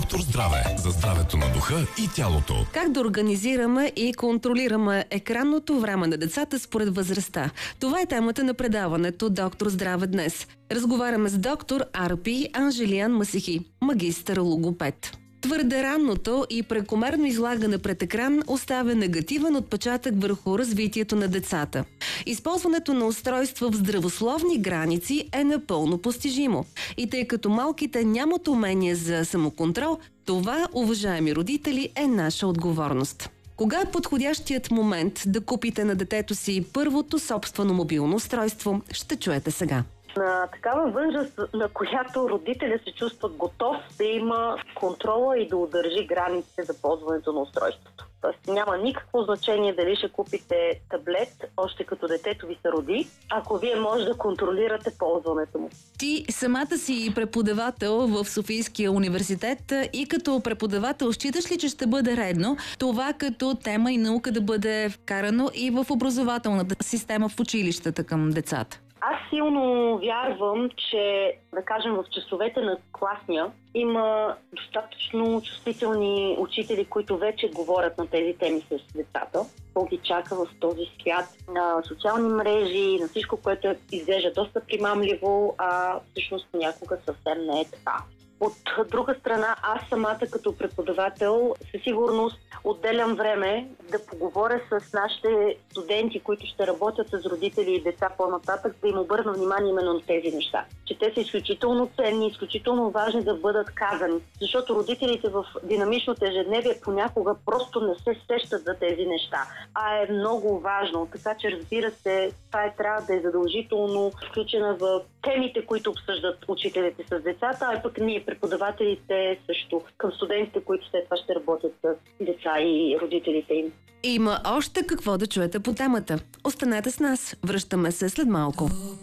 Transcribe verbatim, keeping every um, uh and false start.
Доктор Здраве, за здравето на духа и тялото. Как да организираме и контролираме екранното време на децата според възрастта? Това е темата на предаването Доктор Здраве днес. Разговаряме с доктор Арпи Анжелиян Масихи, магистър логопед. Твърде ранното и прекомерно излагане пред екран оставя негативен отпечатък върху развитието на децата. Използването на устройства в здравословни граници е напълно постижимо. И тъй като малките нямат умение за самоконтрол, това, уважаеми родители, е наша отговорност. Кога е подходящият момент да купите на детето си първото собствено мобилно устройство, ще чуете сега. На такава възраст, на която родителя се чувства готов да има контрола и да удържи границите за ползването на устройството. Тоест няма никакво значение дали ще купите таблет, още като детето ви се роди, ако вие може да контролирате ползването му. Ти самата си преподавател в Софийския университет и като преподавател считаш ли, че ще бъде редно това като тема и наука да бъде вкарано и в образователната система в училищата към децата? Аз силно вярвам, че, да кажем, в часовете на класния има достатъчно чувствителни учители, които вече говорят на тези теми с децата. То ги чака в този свят на социални мрежи, на всичко, което изглежда доста примамливо, а всъщност понякога съвсем не е така. От друга страна, аз самата като преподавател със сигурност отделям време да поговоря с нашите студенти, които ще работят с родители и деца по-нататък, да им обърна внимание именно на тези неща. Че те са изключително ценни, изключително важни да бъдат казани, защото родителите в динамичното ежедневие понякога просто не се сещат за тези неща, а е много важно. Така че, разбира се, това е, трябва да е задължително включена в темите, които обсъждат учителите с децата, а пък ние преподавателите също към студентите, които след това ще работят с деца и родителите им. Има още какво да чуете по темата. Останете с нас. Връщаме се след малко.